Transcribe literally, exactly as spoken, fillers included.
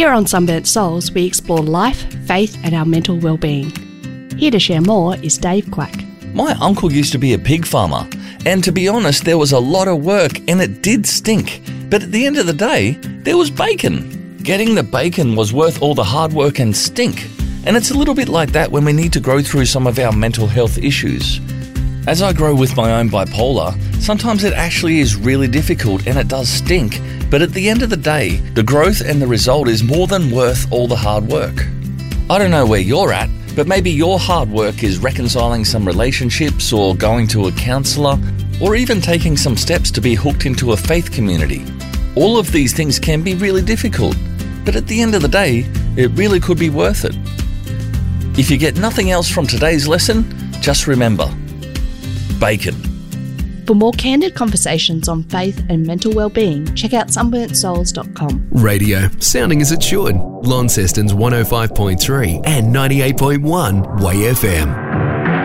Here on Sunburnt Souls, we explore life, faith and our mental well-being. Here to share more is Dave Quack. My uncle used to be a pig farmer, and to be honest, there was a lot of work and it did stink. But at the end of the day, there was bacon. Getting the bacon was worth all the hard work and stink. And it's a little bit like that when we need to grow through some of our mental health issues. As I grow with my own bipolar, sometimes it actually is really difficult and it does stink, but at the end of the day, the growth and the result is more than worth all the hard work. I don't know where you're at, but maybe your hard work is reconciling some relationships or going to a counsellor, or even taking some steps to be hooked into a faith community. All of these things can be really difficult, but at the end of the day, it really could be worth it. If you get nothing else from today's lesson, just remember, bacon. For more candid conversations on faith and mental well-being, check out sunburnt souls dot com. Radio, sounding as it should. Launceston's one oh five point three and ninety-eight point one Way F M.